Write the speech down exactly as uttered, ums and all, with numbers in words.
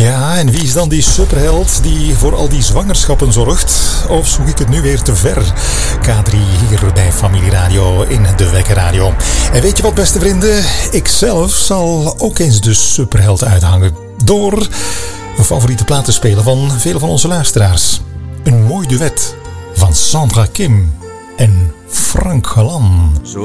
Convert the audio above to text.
Ja, en wie is dan die superheld die voor al die zwangerschappen zorgt? Of zoek ik het nu weer te ver? K drie hier bij Familie Radio in de Wekker Radio. En weet je wat, beste vrienden? Ik zelf zal ook eens de superheld uithangen door een favoriete plaat te spelen van vele van onze luisteraars. Een mooi duet van Sandra Kim en Frank Galan.